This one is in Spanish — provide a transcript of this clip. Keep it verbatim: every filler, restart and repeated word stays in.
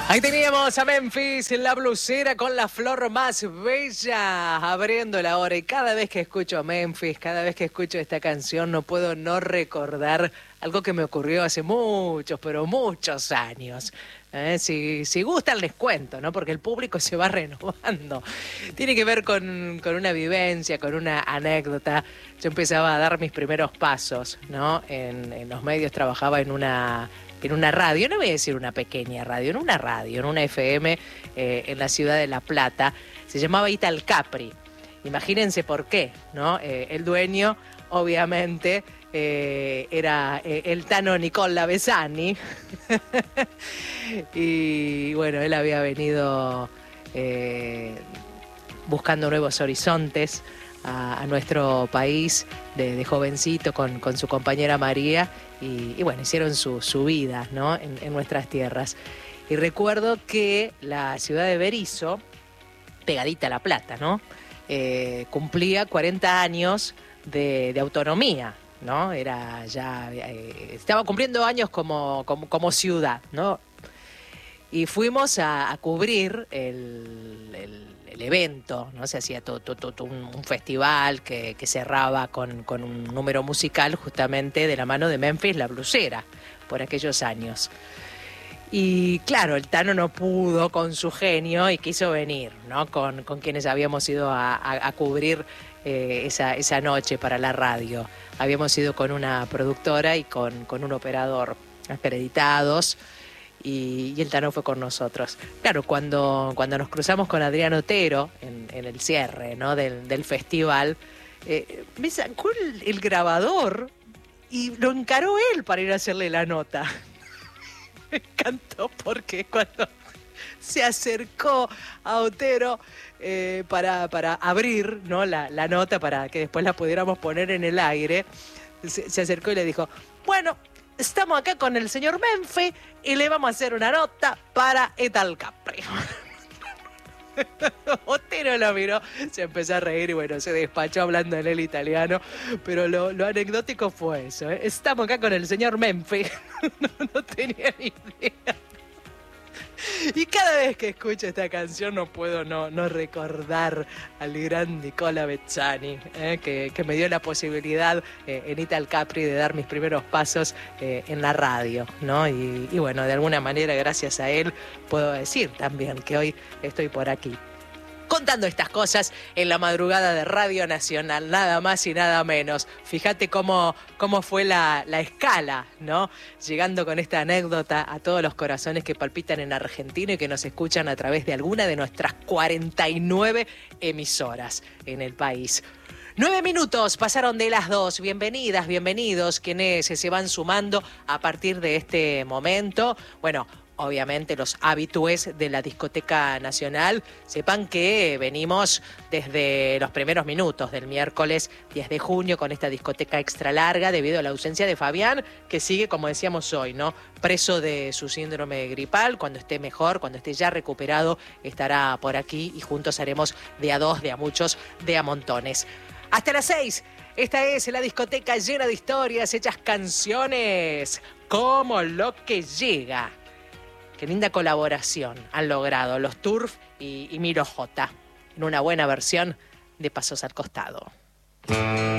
Ahí teníamos a Memphis, la blusera con la flor más bella, abriendo la hora. Y cada vez que escucho a Memphis, cada vez que escucho esta canción, no puedo no recordar algo que me ocurrió hace muchos, pero muchos años. ¿Eh? Si, si gustan les cuento, ¿no? Porque el público se va renovando. Tiene que ver con, con una vivencia, con una anécdota. Yo empezaba a dar mis primeros pasos, ¿no? En, en los medios trabajaba en una... en una radio, no voy a decir una pequeña radio, en una radio, en una F M eh, en la ciudad de La Plata. Se llamaba Ital Capri. Imagínense por qué, ¿no? Eh, el dueño, obviamente, eh, era eh, el Tano Nicola Besani. Y bueno, él había venido eh, buscando nuevos horizontes a, a nuestro país de, de jovencito con, con su compañera María. Y, y bueno, hicieron su, su vida, ¿no? en, en nuestras tierras. Y recuerdo que la ciudad de Berisso, pegadita a La Plata, ¿no? Eh, cumplía cuarenta años de, de autonomía, ¿no? Era ya, eh, estaba cumpliendo años como, como, como ciudad, ¿no? Y fuimos a, a cubrir el, el, el evento, ¿no? Se hacía todo, todo, todo un, un festival que, que cerraba con, con un número musical justamente de la mano de Memphis, la blusera, por aquellos años. Y claro, el Tano no pudo con su genio y quiso venir, ¿no? Con, con quienes habíamos ido a, a, a cubrir eh, esa, esa noche para la radio. Habíamos ido con una productora y con, con un operador acreditados. Y, y el Tano fue con nosotros. Claro, cuando, cuando nos cruzamos con Adrián Otero en, en el cierre, ¿no? del, del festival, eh, me sacó el, el grabador y lo encaró él para ir a hacerle la nota. Me encantó porque cuando se acercó a Otero eh, para, para abrir, ¿no? la, la nota para que después la pudiéramos poner en el aire, se, se acercó y le dijo, bueno, estamos acá con el señor Memphis y le vamos a hacer una nota para Ital Capri. Otero lo miró, se empezó a reír y bueno, se despachó hablando en el italiano, pero lo, lo anecdótico fue eso, ¿eh? Estamos acá con el señor Memphis. no, no tenía ni idea. Y cada vez que escucho esta canción no puedo no, no recordar al gran Nicola Bezzani, eh, que, que me dio la posibilidad eh, en Ital Capri de dar mis primeros pasos eh, en la radio, ¿no? Y, y bueno, de alguna manera gracias a él puedo decir también que hoy estoy por aquí contando estas cosas en la madrugada de Radio Nacional, nada más y nada menos. Fíjate cómo, cómo fue la, la escala, ¿no? Llegando con esta anécdota a todos los corazones que palpitan en Argentina y que nos escuchan a través de alguna de nuestras cuarenta y nueve emisoras en el país. Nueve minutos pasaron de las dos. Bienvenidas, bienvenidos quienes se van sumando a partir de este momento. Bueno, obviamente los habitués de la Discoteca Nacional, sepan que venimos desde los primeros minutos del miércoles diez de junio con esta discoteca extra larga debido a la ausencia de Fabián, que sigue, como decíamos hoy, ¿no? Preso de su síndrome gripal. Cuando esté mejor, cuando esté ya recuperado, estará por aquí y juntos haremos de a dos, de a muchos, de a montones. Hasta las seis, esta es la discoteca llena de historias, hechas canciones, como lo que llega. Qué linda colaboración han logrado los Turf y, y Miro J en una buena versión de Pasos al Costado.